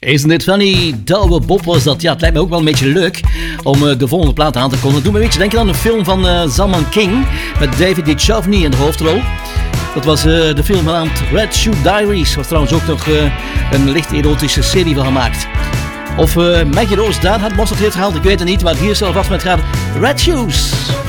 Isn't it funny? Douwe Bob was dat. Ja, het lijkt me ook wel een beetje leuk om de volgende plaat aan te kondigen. Doe me een beetje denken aan een film van Zalman King met David Duchovny in de hoofdrol. Dat was de film genaamd Red Shoe Diaries. Er was trouwens ook nog een licht erotische serie van gemaakt. Of Maggie Rose daar had Mosterd heeft gehaald, ik weet het niet. Maar hier is alvast met gaat Red Shoes.